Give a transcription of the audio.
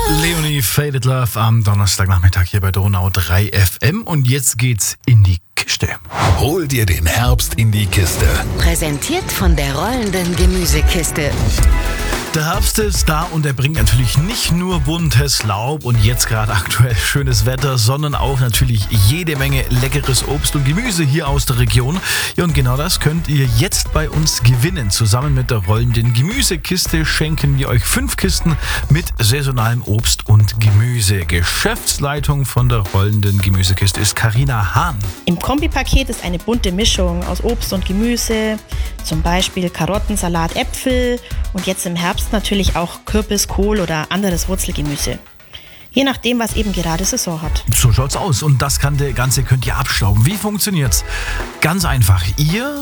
Leonie Faded Love am Donnerstagnachmittag hier bei Donau 3 FM und jetzt geht's in die Kiste. Hol dir den Herbst in die Kiste. Präsentiert von der rollenden Gemüsekiste. Der Herbst ist da und er bringt natürlich nicht nur buntes Laub und jetzt gerade aktuell schönes Wetter, sondern auch natürlich jede Menge leckeres Obst und Gemüse hier aus der Region. Ja, und genau das könnt ihr jetzt bei uns gewinnen. Zusammen mit der rollenden Gemüsekiste schenken wir euch 5 Kisten mit saisonalem Obst und Gemüse. Geschäftsleitung von der rollenden Gemüsekiste ist Carina Hahn. Im Kombipaket ist eine bunte Mischung aus Obst und Gemüse, zum Beispiel Karotten, Salat, Äpfel und jetzt im Herbst natürlich auch Kürbis, Kohl oder anderes Wurzelgemüse. Je nachdem, was eben gerade Saison hat. So schaut's aus und das Ganze könnt ihr abstauben. Wie funktioniert's? Ganz einfach. Ihr